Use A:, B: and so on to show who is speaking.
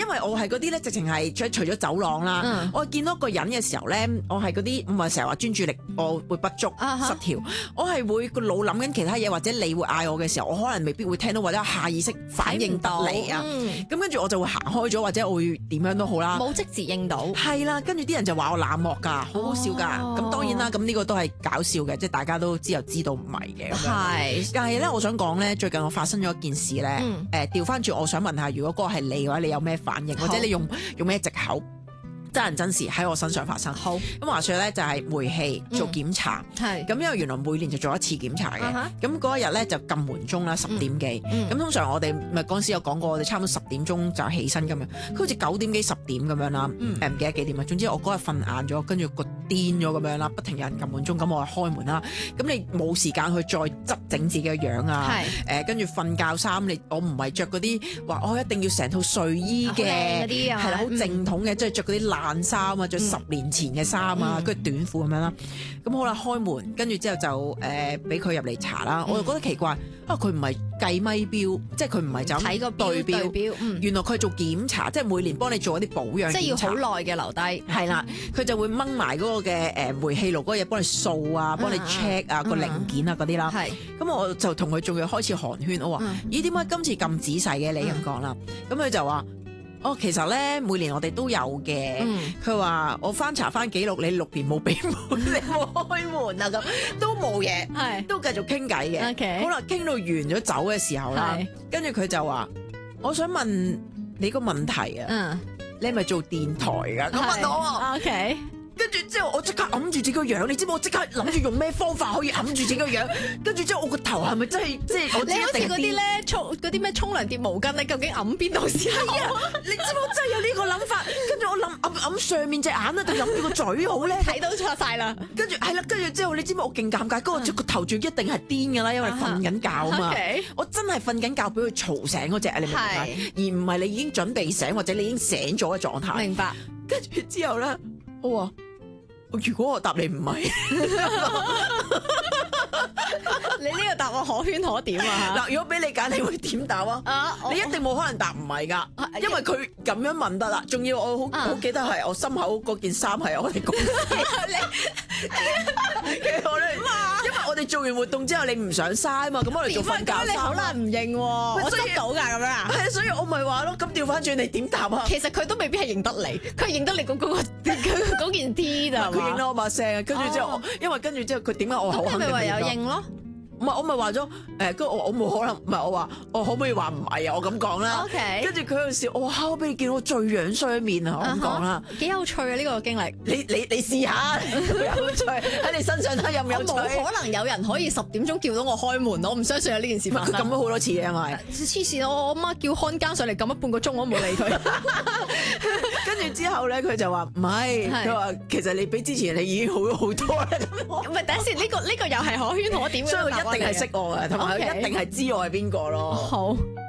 A: 為我係嗰啲咧，直情係除咗走廊啦，我見到個人嘅時候咧，我係嗰啲唔係成日話專注力我會不足失調，我係會個腦諗緊其他嘢，或者你會嗌我嘅時候，我可能未必會聽到，或者下意識反應得嚟啊。咁跟住我就會行開咗，或者我會點樣都好啦，
B: 冇即時應到。
A: 係啦，跟住啲人就話我冷漠㗎，好好笑㗎。咁當然啦，咁呢個都係搞笑嘅，即係大家都知道唔係嘅。係，但係咧，我想講咧，最近我發生咗一件事咧，調翻轉，我想問下，如果嗰個係你嘅話，你有咩反應，或者你用咩藉口？真人真事喺我身上發生。好，咁話說咧就係煤氣做檢查，咁因為原來每年就做一次檢查嘅，咁嗰一日咧就撳門鐘啦，10點幾，咁通常我哋咪嗰陣時有講過，我哋差唔多10點鐘就起身咁樣，佢好似9點幾10點咁樣啦，唔記得幾點啊，總之我嗰日瞓晏咗，跟住個癲咗咁樣啦，不停有人撳門鐘，咁我就開門啦，咁你冇時間去再執整自己嘅樣啊，跟住瞓覺衫，我唔係着嗰啲話我一定要成套睡衣嘅，係啦，好正統嘅，即係着嗰啲爛衫啊，着10年前嘅衫啊，跟住短褲咁樣啦。咁好啦，開門，跟住之後就俾佢入嚟查啦。我就覺得奇怪，佢唔係計咪錶，即係佢唔係就睇個對錶。原來佢係做檢查，即係每年幫你做一啲保養檢查，即係要好耐嘅留低。係啦，佢就會掹埋嗰個嘅煤氣爐嗰個嘢，幫你掃啊，幫你 check 啊個零件啊嗰啲啦。咁我就同佢仲要開始寒暄，我話：咦，點解今次咁仔細嘅？你咁講啦。咁佢就話：其實咧每年我哋都有嘅。佢話我翻查翻記錄，你6年冇俾門，你冇開門啊，咁都冇嘢，都繼續傾偈嘅。Okay. 好啦，傾到完咗走嘅時候啦，跟住佢就話：我想問你個問題啊，你係咪做電台噶？咁問我。OK。跟住之後，我即刻揞住自己個樣，你知唔知我即刻諗住用咩方法可以揞住自己個樣？跟住之後，我個頭係咪真係即係我知一定？你好似嗰啲咧嗰啲咩沖涼疊毛巾，你究竟揞邊度先？係啊，你知唔知我真係有呢個諗法？跟住我諗揞上面隻眼啊，定揞住個嘴好咧？睇到錯晒啦！跟住係啦，跟住之後你知唔知我勁尷尬？嗰個頭仲一定係癲㗎啦，因為瞓緊覺啊嘛。我真係瞓緊覺，俾佢嘈醒嗰隻，你明唔明？而唔係你已經準備醒或者你已經醒咗嘅狀態。明白。跟住之後咧，我話。如果我答你唔係，你呢個答案可圈可點啊！嗱，如果俾你揀，你會點答啊？你一定冇可能答唔係㗎，因為佢咁樣問得啦。仲要我好記得係我心口嗰件衫係我哋公司。因為我哋做完活動之後，你唔想嘥啊嘛，咁我哋做瞓覺衫。你好難唔認喎，我執到㗎咁樣啊？係，所以我咪話咯，咁調翻轉你點答啊？其實佢都未必係認得你，佢係認得你嗰件 T 咋。佢認到我把聲啊，跟住之後，因為跟住之後佢點解我好肯定？咁你咪唯有認咯。唔係，我咪話咗跟住我冇可能，唔係我話我可唔可以話唔係啊？我咁講啦。OK。跟住佢喺度笑，我嚇我俾你見到我最樣衰面啊！我咁講啦。幾有趣啊！呢個經歷。你試下，有趣喺你身上睇有唔有趣？冇可能有人可以10點鐘叫到我開門，我唔相信有呢件事發生。佢撳咗好多次嘅，因為黐線，我媽叫看更上嚟撳咗半個鐘，我都冇理佢。跟住之後咧，佢就話唔係，佢話其實你比之前你已經好咗好多啦。唔係，等陣先，呢個又係可圈可點嘅。一定係識我嘅，同埋佢一定係知我係邊個咯。好。